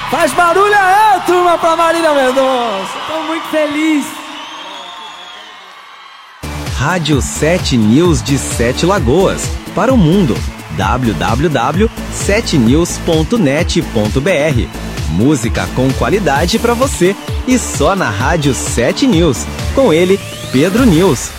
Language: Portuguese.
Faz barulho aí, turma, pra Marília Mendonça. Tô muito feliz. Rádio 7 News de Sete Lagoas, para o mundo. www.7news.net.br. Música com qualidade para você e só na Rádio 7 News. Com ele, Pedro News.